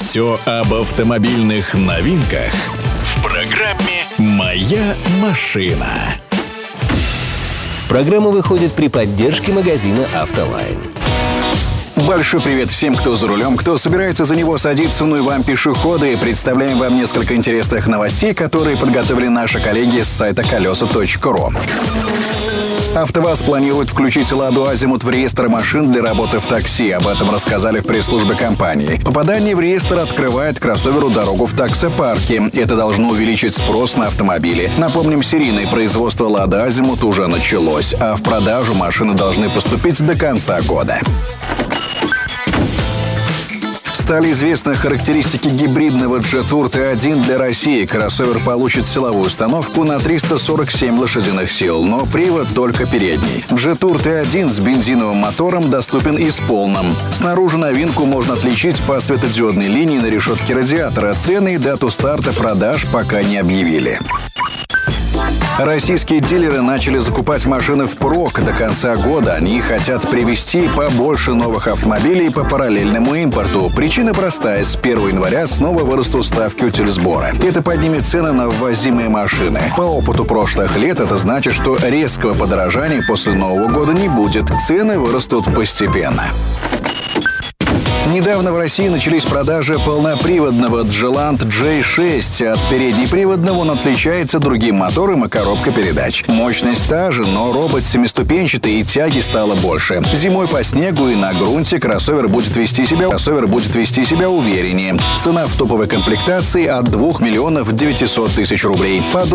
Все об автомобильных новинках в программе «Моя машина». Программа выходит при поддержке магазина «Автолайн». Большой привет всем, кто за рулем, кто собирается за него садиться, ну и вам, пешеходы. Представляем вам несколько интересных новостей, которые подготовили наши коллеги с сайта колеса.ру. АвтоВАЗ планирует включить «Ладу Азимут» в реестр машин для работы в такси. Об этом рассказали в пресс-службе компании. Попадание в реестр открывает кроссоверу дорогу в таксопарке. Это должно увеличить спрос на автомобили. Напомним, серийное производство «Лада Азимут» уже началось, а в продажу машины должны поступить до конца года. Стали известны характеристики гибридного Jetour T1 для России. Кроссовер получит силовую установку на 347 лошадиных сил, но привод только передний. Jetour T1 с бензиновым мотором доступен и с полным. Снаружи новинку можно отличить по светодиодной линии на решетке радиатора. Цены и дату старта продаж пока не объявили. Российские дилеры начали закупать машины впрок до конца года. Они хотят привезти побольше новых автомобилей по параллельному импорту. Причина простая. С 1 января снова вырастут ставки утилизбора. Это поднимет цены на ввозимые машины. По опыту прошлых лет это значит, что резкого подорожания после Нового года не будет. Цены вырастут постепенно. Недавно в России начались продажи полноприводного Gelant J6. От переднеприводного он отличается другим мотором и коробкой передач. Мощность та же, но робот семиступенчатый и тяги стало больше. Зимой по снегу и на грунте кроссовер будет вести себя увереннее. Цена в топовой комплектации от 2 900 000 рублей.